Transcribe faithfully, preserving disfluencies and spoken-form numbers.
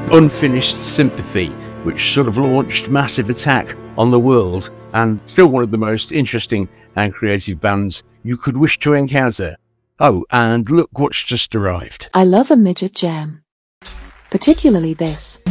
Unfinished Sympathy, which sort of launched Massive Attack on the world, and still one of the most interesting and creative bands you could wish to encounter. Oh, and look what's just arrived. I love a midget jam. Particularly this.